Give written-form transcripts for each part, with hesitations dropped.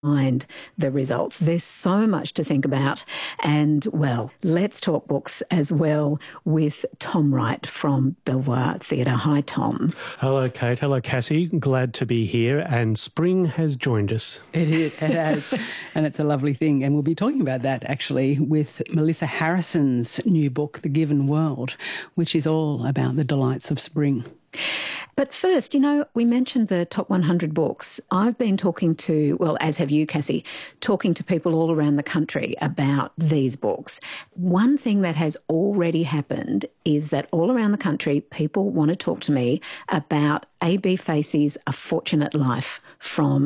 behind the results. There's so much to think about. And, well, let's talk books as well with Tom Wright from Belvoir Theatre. Hi, Tom. Hello, Kate. Hello, Cassie. Glad to be here. And spring has joined us. It has. And it's a lovely thing. And we'll be talking about that, actually, with Melissa Harrison's new book, The Given World, which is all about the delights of spring. But first, we mentioned the top 100 books. I've been talking to, well, as have you, Cassie, talking to people all around the country about these books. One thing that has already happened is that all around the country, people want to talk to me about A.B. Facey's A Fortunate Life from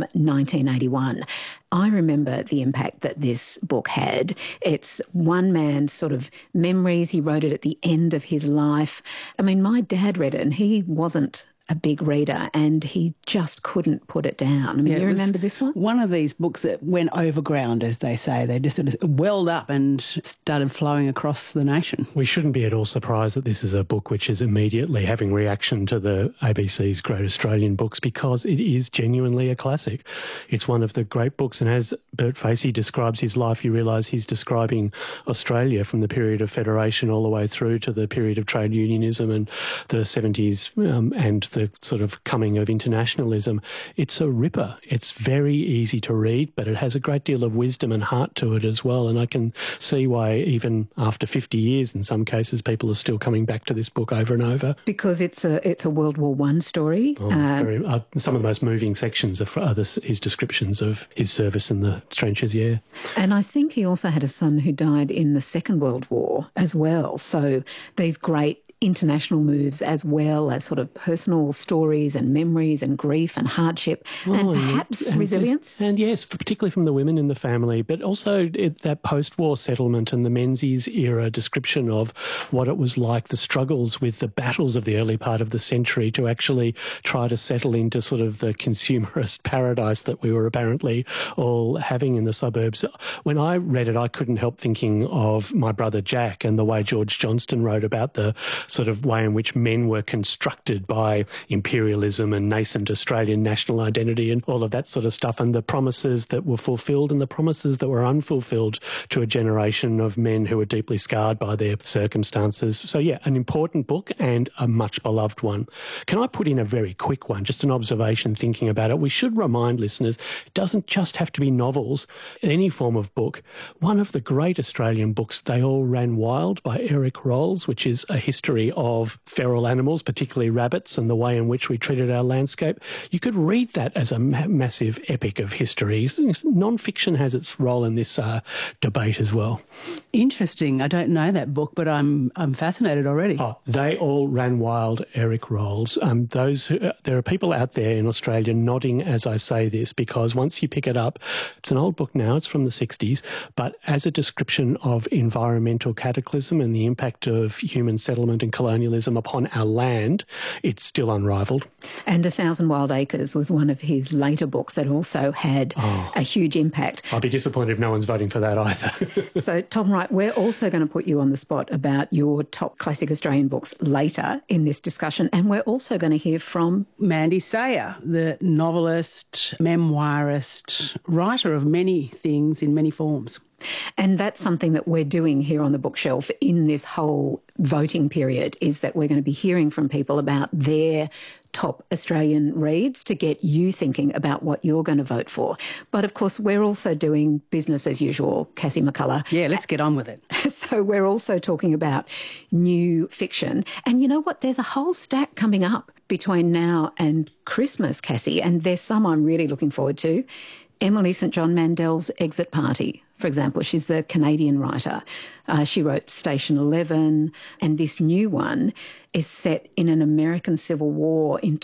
1981. I remember the impact that this book had. It's one man's sort of memories. He wrote it at the end of his life. I mean, my dad read it and he wasn't a big reader and he just couldn't put it down. I mean, you remember this one? One of these books that went overground, as they say. They just sort of welled up and started flowing across the nation. We shouldn't be at all surprised that this is a book which is immediately having reaction to the ABC's Great Australian Books, because it is genuinely a classic. It's one of the great books, and as Bert Facey describes his life, you realise he's describing Australia from the period of federation all the way through to the period of trade unionism and the 70s and the sort of coming of internationalism. It's a ripper. It's very easy to read, but it has a great deal of wisdom and heart to it as well. And I can see why even after 50 years, in some cases, people are still coming back to this book over and over. Because it's a World War I story. Some of the most moving sections are his descriptions of his service in the trenches, yeah. And I think he also had a son who died in the Second World War as well. So these great international moves, as well as sort of personal stories and memories and grief and hardship and perhaps resilience. And yes, particularly from the women in the family, but also that post-war settlement and the Menzies era description of what it was like, the struggles with the battles of the early part of the century to actually try to settle into sort of the consumerist paradise that we were apparently all having in the suburbs. When I read it, I couldn't help thinking of My Brother Jack and the way George Johnston wrote about the sort of way in which men were constructed by imperialism and nascent Australian national identity and all of that sort of stuff, and the promises that were fulfilled and the promises that were unfulfilled to a generation of men who were deeply scarred by their circumstances. So, yeah, an important book and a much beloved one. Can I put in a very quick one, just an observation thinking about it? We should remind listeners, it doesn't just have to be novels, any form of book. One of the great Australian books, They All Ran Wild by Eric Rolls, which is a history of feral animals, particularly rabbits, and the way in which we treated our landscape. You could read that as a massive epic of history. Non-fiction has its role in this debate as well. Interesting. I don't know that book, but I'm fascinated already. They All Ran Wild, Eric Rolls. There are people out there in Australia nodding as I say this, because once you pick it up, it's an old book now, it's from the 60s, but as a description of environmental cataclysm and the impact of human settlement and colonialism upon our land, it's still unrivalled. And 1,000 Wild Acres was one of his later books that also had a huge impact. I'd be disappointed if no one's voting for that either. So, Tom Wright, we're also going to put you on the spot about your top classic Australian books later in this discussion, and we're also going to hear from Mandy Sayer, the novelist, memoirist, writer of many things in many forms. And that's something that we're doing here on the bookshelf in this whole voting period, is that we're going to be hearing from people about their top Australian reads to get you thinking about what you're going to vote for. But of course, we're also doing business as usual, Cassie McCullough. Yeah, let's get on with it. So we're also talking about new fiction. And you know what? There's a whole stack coming up between now and Christmas, Cassie, and there's some I'm really looking forward to. Emily St John Mandel's Exit Party, for example. She's the Canadian writer. She wrote Station 11, and this new one is set in an American Civil War in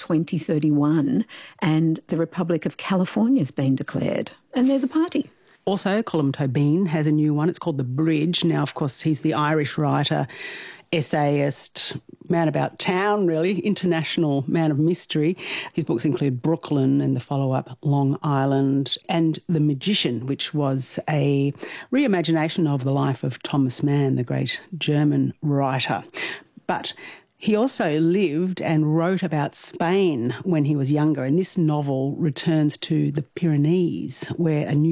2031, and the Republic of California has been declared, and there's a party. Also, Colm Tóibín has a new one. It's called The Bridge. Now, of course, he's the Irish writer, essayist, man about town, really, international man of mystery. His books include Brooklyn and the follow-up Long Island and The Magician, which was a reimagination of the life of Thomas Mann, the great German writer. But He also lived and wrote about Spain when he was younger, and this novel returns to the Pyrenees, where a new